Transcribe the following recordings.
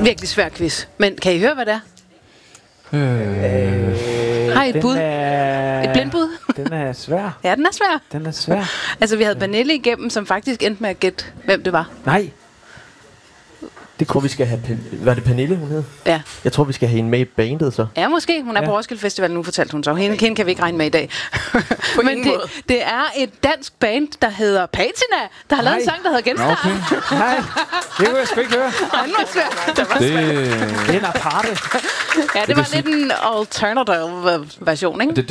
Virkelig svær quiz. Men kan I høre, hvad det er? Har I et bud? Et blindbud? Den er svær. Ja, den er svær. Den er svær. Altså, vi havde Pernille igennem, som faktisk endte med at gætte, hvem det var. Nej. Det tror vi skal have... Var det Pernille, hun hed? Ja. Jeg tror, vi skal have hende med i bandet, så. Ja, måske. Hun er på Roskilde Festival nu, fortalte hun så. Hende kan vi ikke regne med i dag. Men det er et dansk band, der hedder Patina, der har lavet en sang, der hedder Genstart. Okay. Nej, det kunne jeg sgu ikke høre. Den var svær. Det er en aparte. Ja, det var lidt en alternative version, ikke?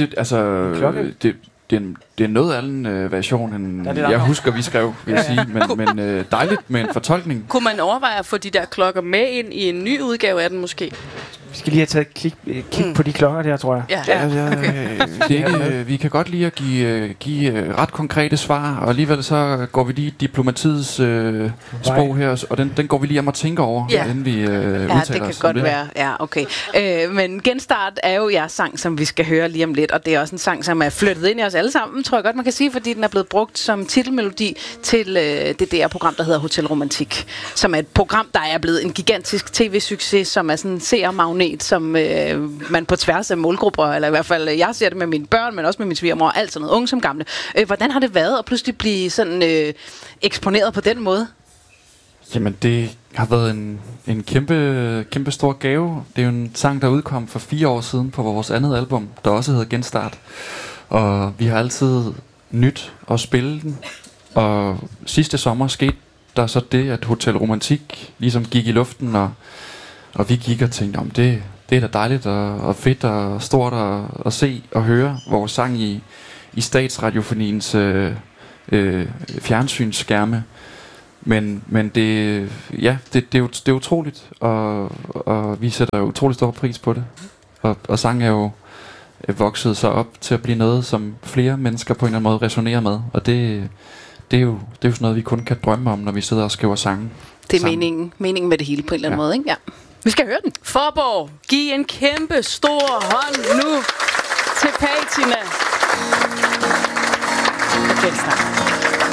Det er noget anden version, end jeg husker, vi skrev, vil jeg sige. Men dejligt med en fortolkning. Kunne man overveje at få de der klokker med ind i en ny udgave af den måske? Vi skal lige have taget kig på de klokker der, tror jeg. Ja. Okay. Vi kan godt lide at give ret konkrete svar, og alligevel så går vi lige diplomatiets sprog her, og den går vi lige om at tænke over, inden vi udtaler os. Ja, det kan godt være. Ja, okay. Men Genstart er jo jeres sang, som vi skal høre lige om lidt, og det er også en sang, som er flyttet ind i os alle sammen, tror jeg godt, man kan sige, fordi den er blevet brugt som titelmelodi til det der program, der hedder Hotel Romantik, som er et program, der er blevet en gigantisk tv-succes, som er sådan en seermagnet, som man på tværs af målgrupper, eller i hvert fald, jeg ser det med mine børn, men også med min svigermor, alt sådan noget, unge som gamle. Hvordan har det været at pludselig blive sådan eksponeret på den måde? Jamen, det har været en kæmpe stor gave. Det er jo en sang, der udkom for 4 år siden på vores andet album, der også hedder Genstart. Og vi har altid nyt at spille den. Og sidste sommer skete der så det, at Hotel Romantik ligesom gik i luften, og vi gik og tænkte, det er da dejligt og fedt og stort at se og høre vores sang i Statsradiofoniens fjernsynsskærme. Men det er utroligt, og vi sætter utrolig stor pris på det. Og sang er jo vokset så op til at blive noget, som flere mennesker på en eller anden måde resonerer med. Og det er jo sådan noget, vi kun kan drømme om, når vi sidder og skriver sange. Det er meningen med det hele på en eller anden måde, ikke? Ja. Vi skal høre den. Forborg, giv en kæmpe stor hånd nu til Patina. Genstart.